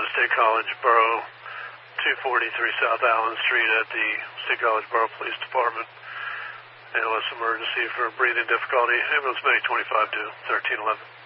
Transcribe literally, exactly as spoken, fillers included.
State College, Borough, two forty-three South Allen Street at the State College Borough Police Department. A L S emergency for breathing difficulty. Ambulance May twenty-five to thirteen eleven.